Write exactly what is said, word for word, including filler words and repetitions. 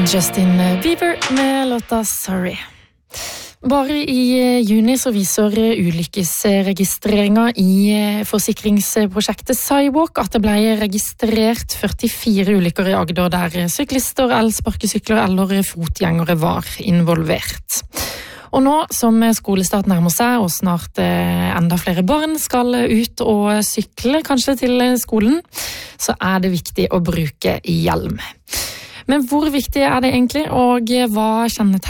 Justin Bieber med låta Sorry. Bare i juni så viser ulykkesregistreringa i forsikringsprosjektet Sidewalk at det ble registrert førtifire ulykker i Agder der syklister, elsparkesykler eller fotgjengere var involvert. Og nå som skolestart nærmer seg og snart enda flere barn skal ut og sykle kanskje til skolen, så er det viktig å bruke hjelm. Men hvor viktig er det egentlig, og hva kjennetegner